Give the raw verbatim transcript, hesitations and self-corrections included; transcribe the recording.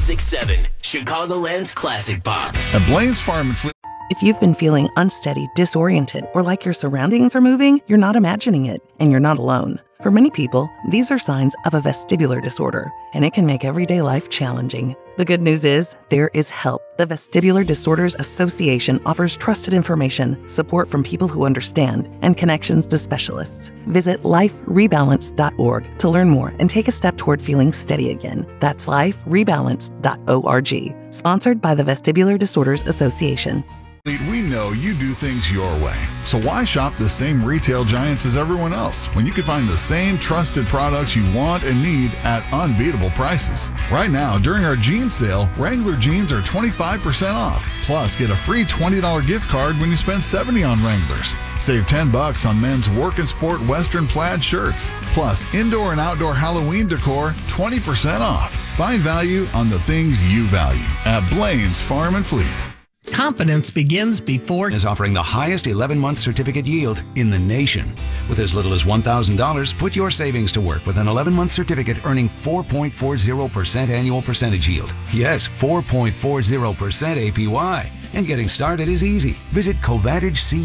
six seven, Chicagoland's Classic Pop. At Blaine's Farm and Fleet. If you've been feeling unsteady, disoriented, or like your surroundings are moving, you're not imagining it, and you're not alone. For many people, these are signs of a vestibular disorder, and it can make everyday life challenging. The good news is, there is help. The Vestibular Disorders Association offers trusted information, support from people who understand, and connections to specialists. Visit life rebalance dot org to learn more and take a step toward feeling steady again. That's life rebalance dot org. Sponsored by the Vestibular Disorders Association. We know you do things your way, so why shop the same retail giants as everyone else when you can find the same trusted products you want and need at unbeatable prices? Right now, during our jeans sale, Wrangler jeans are twenty-five percent off. Plus, get a free twenty dollars gift card when you spend seventy dollars on Wranglers. Save ten bucks on men's work and sport Western plaid shirts. Plus, indoor and outdoor Halloween decor, twenty percent off. Find value on the things you value at Blaine's Farm and Fleet. Confidence begins before is offering the highest eleven-month certificate yield in the nation. With as little as one thousand dollars, put your savings to work with an eleven-month certificate earning four point four zero percent annual percentage yield. Yes, four point four zero percent A P Y. And getting started is easy. Visit Covantage C